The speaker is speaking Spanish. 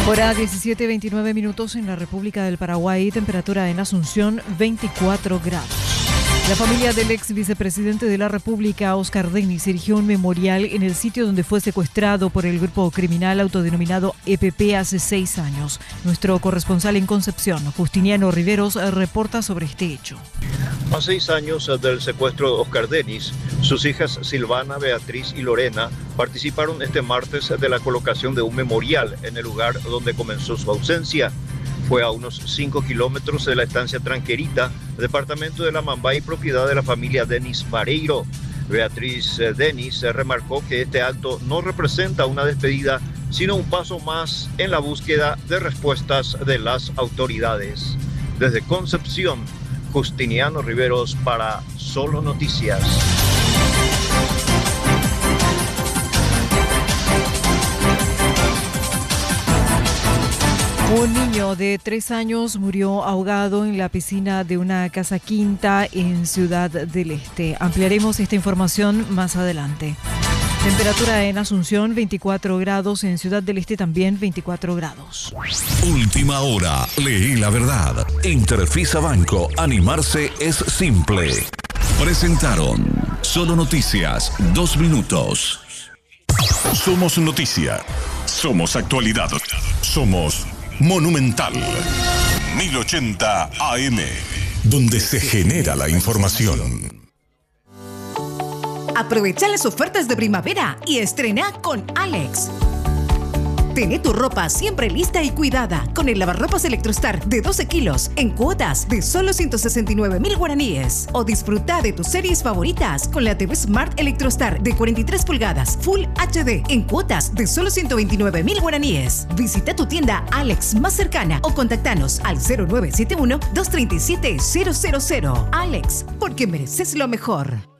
Hora 17:29 en la República del Paraguay, temperatura en Asunción 24 grados. La familia del ex vicepresidente de la República, Oscar Dennis, erigió un memorial en el sitio donde fue secuestrado por el grupo criminal autodenominado EPP hace 6 años. Nuestro corresponsal en Concepción, Justiniano Riveros, reporta sobre este hecho. A 6 años del secuestro de Oscar Dennis, sus hijas Silvana, Beatriz y Lorena participaron este martes de la colocación de un memorial en el lugar donde comenzó su ausencia. Fue a unos 5 kilómetros de la estancia Tranquerita, departamento de La Mambay, propiedad de la familia Dennis Vareiro. Beatriz Dennis remarcó que este acto no representa una despedida, sino un paso más en la búsqueda de respuestas de las autoridades. Desde Concepción, Justiniano Riveros para Solo Noticias. Un niño de 3 años murió ahogado en la piscina de una casa quinta en Ciudad del Este. Ampliaremos esta información más adelante. Temperatura en Asunción 24 grados, en Ciudad del Este también 24 grados. Última hora, leí la verdad. Interfisa Banco, animarse es simple. Presentaron Solo Noticias, 2 minutos. Somos noticia, somos actualidad, somos Monumental 1080 AM, donde se genera la información. Aprovecha las ofertas de primavera y estrena con Alex. Tené tu ropa siempre lista y cuidada con el lavarropas Electrostar de 12 kilos en cuotas de solo 169.000 guaraníes. O disfruta de tus series favoritas con la TV Smart Electrostar de 43 pulgadas Full HD en cuotas de solo 129.000 guaraníes. Visita tu tienda Alex más cercana o contactanos al 0971-237-000. Alex, porque mereces lo mejor.